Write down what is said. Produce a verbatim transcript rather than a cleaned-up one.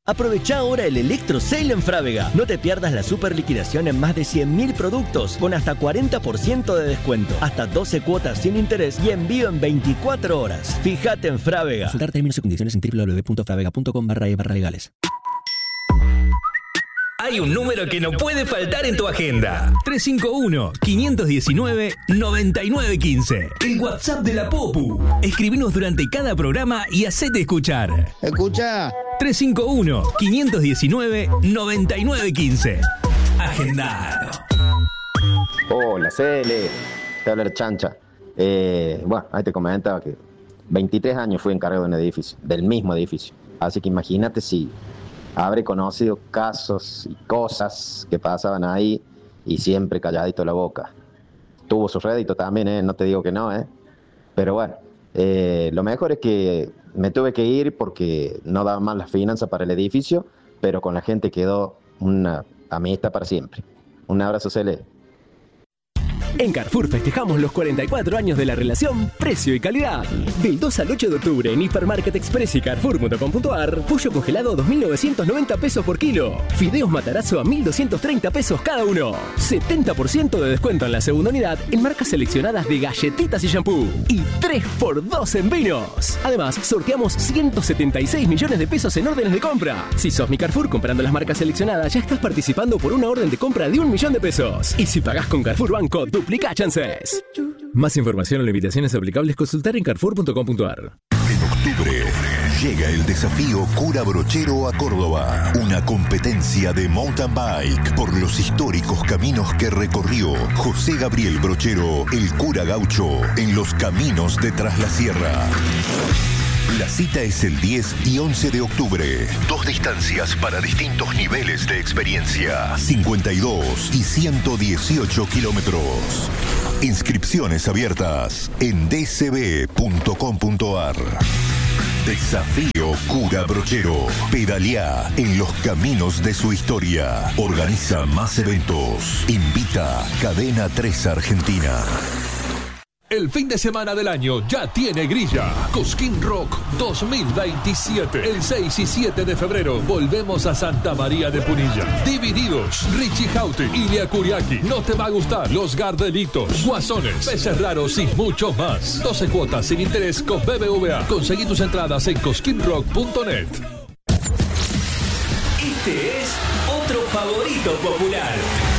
Aprovecha ahora el Electro Sale en Frávega. No te pierdas la super liquidación en más de cien mil productos con hasta cuarenta por ciento de descuento, hasta doce cuotas sin interés y envío en veinticuatro horas. Fíjate en Frávega. Consultar términos y condiciones en w w w punto fravega punto com barra e barra legales. Hay un número que no puede faltar en tu agenda. tres cinco uno, cinco uno nueve, nueve nueve uno cinco. El WhatsApp de la Popu. Escribinos durante cada programa y hacete escuchar. Escucha. tres cinco uno, cinco uno nueve, nueve nueve uno cinco. Agendalo. Hola, Cele. Te habla el Chancha. Eh, bueno, ahí te comentaba que veintitrés años fui encargado de un edificio, del mismo edificio. Así que imagínate si habré conocido casos y cosas que pasaban ahí y siempre calladito la boca. Tuvo su rédito también, ¿eh? No te digo que no, ¿eh? Pero bueno, eh, lo mejor es que me tuve que ir porque no daban más las finanzas para el edificio, pero con la gente quedó una amistad para siempre. Un abrazo, Cele. En Carrefour festejamos los cuarenta y cuatro años de la relación precio y calidad. Del dos al ocho de octubre en Hipermarket Express y Carrefour punto com punto a r, pollo congelado dos mil novecientos noventa pesos por kilo. Fideos Matarazzo a mil doscientos treinta pesos cada uno. setenta por ciento de descuento en la segunda unidad en marcas seleccionadas de galletitas y shampoo. Y tres por dos en vinos. Además, sorteamos ciento setenta y seis millones de pesos en órdenes de compra. Si sos mi Carrefour comprando las marcas seleccionadas, ya estás participando por una orden de compra de un millón de pesos. Y si pagás con Carrefour Banco, duplica chances. Más información o limitaciones aplicables, consultar en carrefour punto com punto a r. En octubre llega el desafío Cura Brochero a Córdoba. Una competencia de mountain bike por los históricos caminos que recorrió José Gabriel Brochero, el cura gaucho, en los caminos de Tras la Sierra. La cita es el diez y once de octubre. Dos distancias para distintos niveles de experiencia. cincuenta y dos y ciento dieciocho kilómetros. Inscripciones abiertas en d c b punto com punto a r. Desafío Cura Brochero. Pedaleá en los caminos de su historia. Organiza Más Eventos. Invita Cadena tres Argentina. El fin de semana del año ya tiene grilla. Cosquín Rock dos mil veintisiete. El seis y siete de febrero volvemos a Santa María de Punilla. Divididos, Richie Houghton, Ilia Kuriaki, No Te Va a Gustar, Los Gardelitos, Guasones, Peces Raros y mucho más. doce cuotas sin interés con B B V A. Conseguí tus entradas en cosquín rock punto net. Este es otro favorito popular.